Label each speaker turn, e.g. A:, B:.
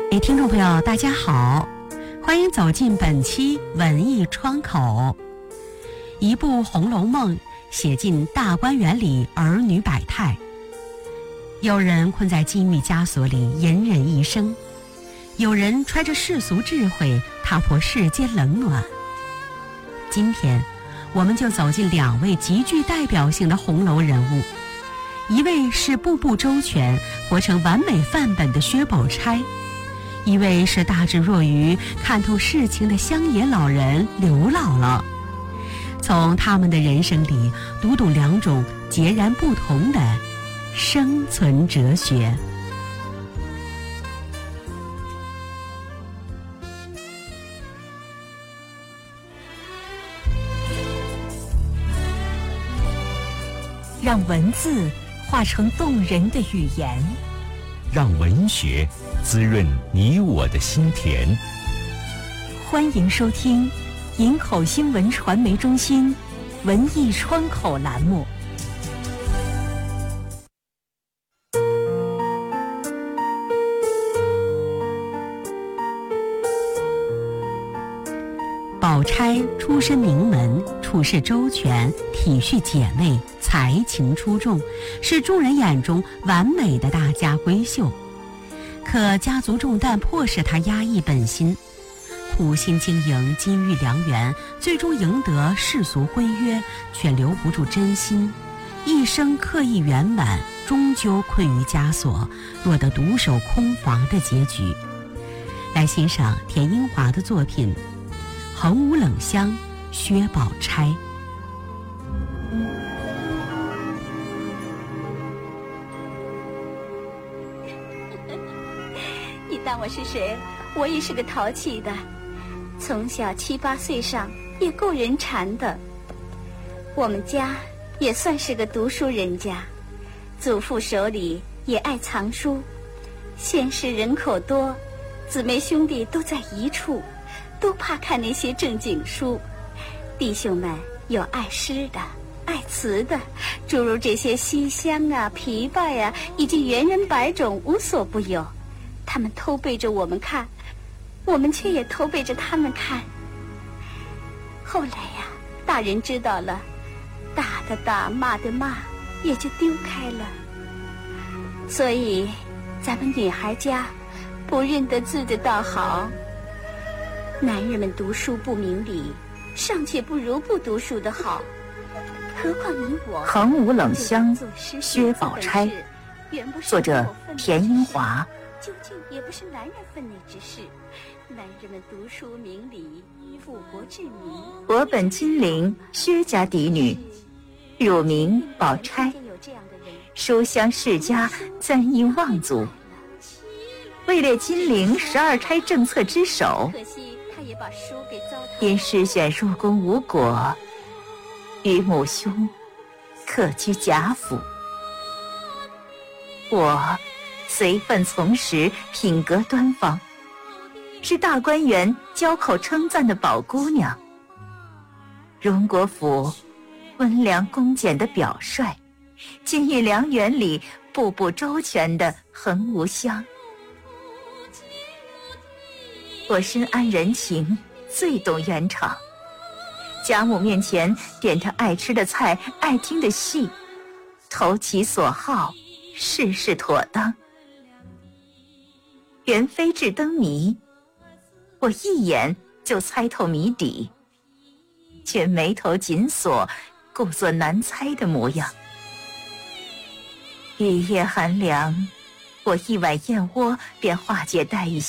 A: 听众朋友大家好，欢迎走进本期文艺窗口。一部《红楼梦》写尽大观园里儿女百态，有人困在金玉枷锁里隐忍一生，有人揣着世俗智慧踏破世间冷暖。今天我们就走进两位极具代表性的红楼人物，一位是步步周全活成完美范本的薛宝钗，一位是大智若愚看透世情的乡野老人刘姥姥。从他们的人生里读懂两种截然不同的生存哲学。
B: 让文字化成动人的语言，
C: 让文学滋润你我的心田。
B: 欢迎收听营口新闻传媒中心文艺窗口栏目。
A: 宝钗出身名门，处事周全，体恤姐妹，才情出众，是众人眼中完美的大家闺秀。可家族重担迫使她压抑本心，苦心经营金玉良缘，最终赢得世俗婚约，却留不住真心。一生刻意圆满，终究困于枷锁，落得独守空房的结局。来欣赏田英华的作品《横无冷香薛宝钗》。
D: 你当我是谁？我也是个淘气的，从小7、8岁上也够人缠的。我们家也算是个读书人家，祖父手里也爱藏书，现世人口多，姊妹兄弟都在一处，都怕看那些正经书。弟兄们有爱诗的，爱词的，诸如这些西厢啊、琵琶呀，以及猿人百种，无所不有。他们偷背着我们看，我们却也偷背着他们看。后来呀，大人知道了，打的打，骂的骂，也就丢开了。所以咱们女孩家不认得字的倒好，男人们读书不明理，尚且不如不读书的好，何况你我。
B: 横无冷香薛宝钗，作者田英华。
D: 究竟也不是男人分内之事，男人们读书明理，富国治民。
B: 我本金陵薛家嫡女，乳名宝钗，书香世家，簪缨望族，位列金陵12钗政策之首。
D: 可惜他也把书给糟蹋了。
B: 因试选入宫无果，与母兄客居贾府。我随分从实，品格端方，是大观园交口称赞的宝姑娘，荣国府温良恭俭的表率，金玉良缘里步步周全的横无香。我深谙人情，最懂圆场，贾母面前点她爱吃的菜，爱听的戏，投其所好，事事妥当。元妃制灯谜，我一眼就猜透谜底，却眉头紧锁，故作难猜的模样。雨夜寒凉，我一碗燕窝便化解带一